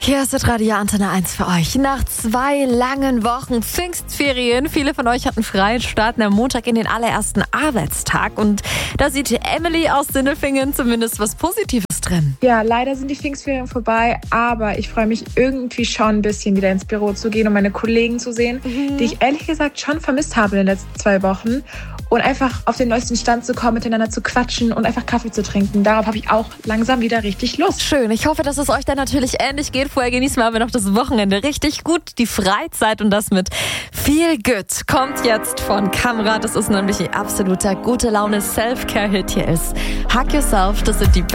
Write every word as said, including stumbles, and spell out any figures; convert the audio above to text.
Hier ist Radio Antenne eins für euch. Nach zwei langen Wochen Pfingstferien, viele von euch hatten frei, starten am Montag in den allerersten Arbeitstag. Und da sieht Emily aus Sindelfingen zumindest was Positives drin. Ja, leider sind die Pfingstferien vorbei, aber ich freue mich irgendwie schon ein bisschen wieder ins Büro zu gehen und meine Kollegen zu sehen, mhm. die ich ehrlich gesagt schon vermisst habe in den letzten zwei Wochen. Und einfach auf den neuesten Stand zu kommen, miteinander zu quatschen und einfach Kaffee zu trinken. Darauf habe ich auch langsam wieder richtig Lust. Schön. Ich hoffe, dass es euch dann natürlich ähnlich geht. Vorher genießen wir aber noch das Wochenende richtig gut. Die Freizeit und das mit Feel Good kommt jetzt von Kamra. Das ist nämlich ein absoluter gute Laune Self-Care-Hit. Hier ist Hug Yourself. Das sind die